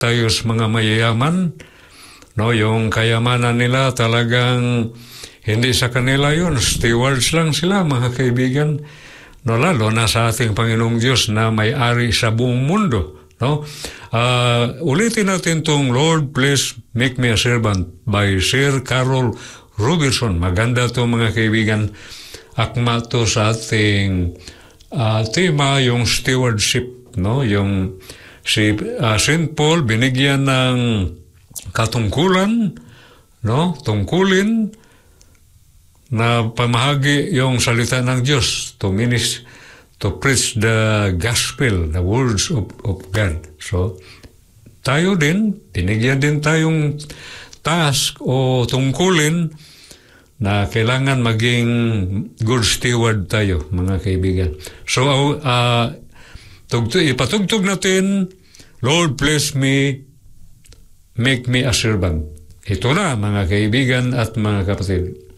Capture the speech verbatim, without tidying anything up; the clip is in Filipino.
tayo sa mga mayayaman, no, yung kayamanan nila talagang hindi sa kanila yun, stewards lang sila, mga kaibigan. No, lalo na sa ating Panginoong Diyos na may-ari sa buong mundo. No? Uh, ulitin natin tong Lord, Please Make Me a Servant by Sir Carol Robertson. Maganda to, mga kaibigan. Akma to sa ating uh, tema, yung stewardship. No? Yung si uh, Saint Paul binigyan ng katungkulan, no? Tungkulin na pamahagi yung salita ng Diyos, to minister, to preach the gospel, the words of, of God. So, tayo din, binigyan din tayong task o tungkulin na kailangan maging good steward tayo, mga kaibigan. So, uh, tugtog, ipatugtog natin, Lord, bless me, make me a servant. Ito na, mga kaibigan at mga kapatid.